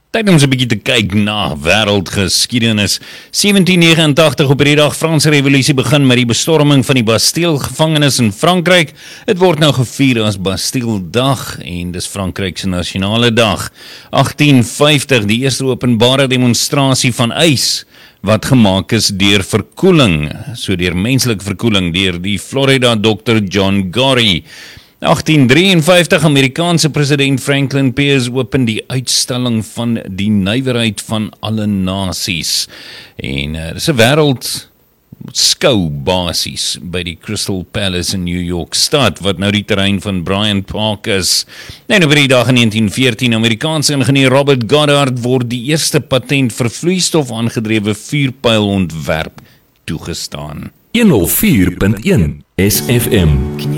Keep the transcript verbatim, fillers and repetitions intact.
Tyd om so 'n bietjie te kyk na wêreldgeskiedenis. sewentien negenentagtig op die dag Franse Revolusie begin met die bestorming van die Bastille-gevangenis in Frankryk. Dit word nou gevier as Bastille-dag en dis Frankryk se nasionale dag. agttien vyftig, die eerste openbare demonstrasie van ys wat gemaak is deur verkoeling, so deur menslike verkoeling deur die Florida dokter John Gorrie. agttien drieënvyftig, Amerikaanse president Franklin Pierce open die uitstalling van die nywerheid van alle nasies. En uh, dis 'n wêreld skou basies by die Crystal Palace in New York stad, wat nou die terrein van Bryant Park is. En op die dag in negentien veertien, Amerikaanse ingenieur Robert Goddard word die eerste patent vir vloeistof aangedrewe vuurpyl ontwerp toegestaan. honderd vier punt een S F M